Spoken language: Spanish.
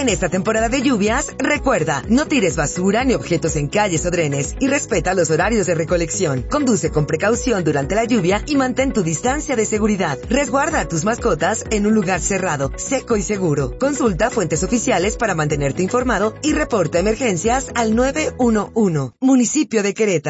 esta temporada de lluvias, recuerda, no tires basura ni objetos en calles o drenes y respeta los horarios de recolección. Conduce con precaución durante la lluvia y mantén tu distancia de seguridad. Resguarda a tus mascotas en un lugar cerrado, seco y seguro. Consulta fuentes oficiales para mantenerte informado y reporta emergencias al 911. Municipio de Querétaro.